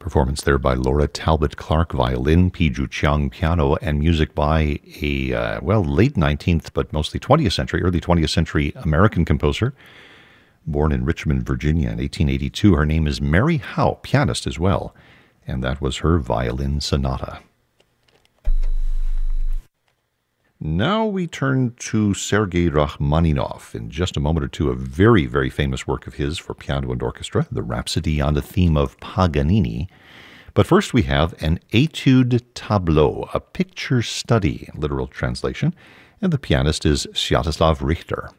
Performance there by Laura Talbot Clark, violin, Pi Ju Chiang, piano, and music by a, late 19th, but mostly 20th century, early 20th century American composer, born in Richmond, Virginia in 1882. Her name is Mary Howe, pianist as well, and that was her violin sonata. Now we turn to Sergei Rachmaninoff. In just a moment or two, a very, very famous work of his for piano and orchestra, the Rhapsody on the theme of Paganini. But first we have an Etude Tableau, a picture study, literal translation, and the pianist is Sviatoslav Richter.